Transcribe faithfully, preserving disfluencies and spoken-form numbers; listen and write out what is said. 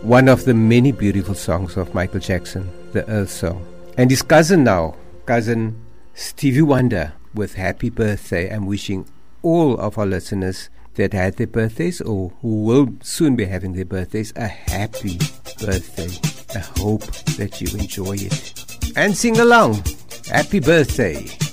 one of the many beautiful songs of Michael Jackson, the Earth Song. And his cousin now, cousin Stevie Wonder, with Happy Birthday. I'm wishing all of our listeners that had their birthdays or who will soon be having their birthdays a happy birthday. I hope that you enjoy it and sing along. Happy birthday.